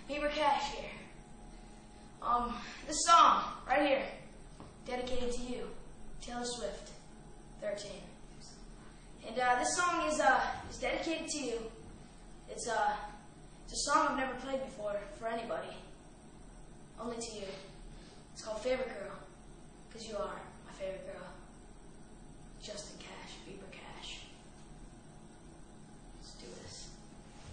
Beaver Cash here. This song right here, dedicated to you, Taylor Swift, 13. And this song is dedicated to you. It's a song I've never played before for anybody, only to you.